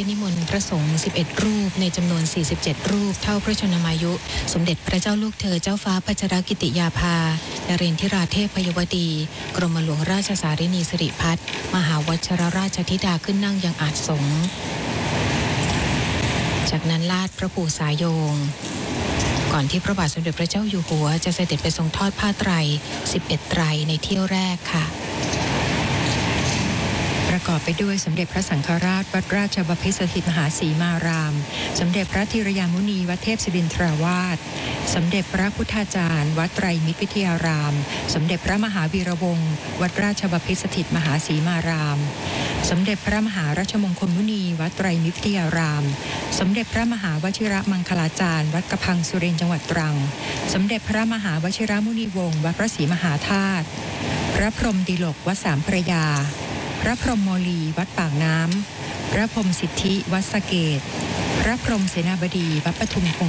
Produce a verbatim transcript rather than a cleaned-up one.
ได้นิมนต์พระสงฆ์สิบเอ็ดรูปในจำนวนสี่สิบเจ็ดรูปเท่าพระชนมายุสมเด็จพระเจ้าลูกเธอเจ้าฟ้าพัชรกิติยาภานเรนทิราเทพยวดีกรมหลวงราชสารินีสิริพัฒน์มหาวชิรราชธิดาขึ้นนั่งยังอาสสงฆ์จากนั้นลาดพระปู่สายโยงก่อนที่พระบาทสมเด็จพระเจ้าอยู่หัวจะเสด็จไปทรงทอดผ้าไตรสิบเอ็ดไตรในเที่ยวแรกค่ะประกอบไปด้วยสมเด็จพระสังฆราชวัดราชบพิตรสถิตมหาสีมารามสมเด็จพระธีรยามุนีวัดเทพศิรินทราวาสสมเด็จพระพุทธาจารย์วัดไตรมิตรวิทยารามสมเด็จพระมหาวีระวงศ์วัดราชบพิตรสถิตมหาสีมารามสมเด็จพระมหาราชมงคลมุนีวัดไตรมิตรวิทยารามสมเด็จพระมหาวชิระมังคลาจารย์วัดกระพังสุรินทร์จังหวัดตรังสมเด็จพระมหาวชิระมุนีวงศ์วัดพระศรีมหาธาตุพระพรหมดิลกวัดสามพระยาพระพรหมโมลีวัดปากน้ำพระพรหมสิทธิวัดสะเกษพระพรหมเสนาบดีวัดปทุมคง